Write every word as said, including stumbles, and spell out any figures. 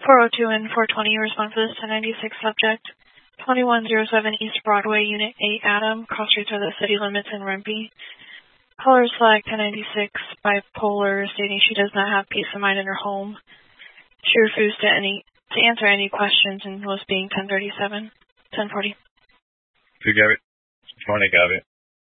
four oh two and four twenty, respond for this ten ninety-six subject. twenty-one oh seven East Broadway, Unit eight, Adam. Cross streets are the city limits in Rempe. Caller flag ten ninety-six, bipolar, stating she does not have peace of mind in her home. She refused to any to answer any questions and was being ten thirty-seven, ten forty. two Gabby. twenty Gabby.